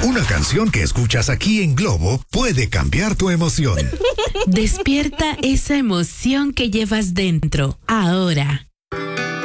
Una canción que escuchas aquí en Globo puede cambiar tu emoción. Despierta esa emoción que llevas dentro, ahora.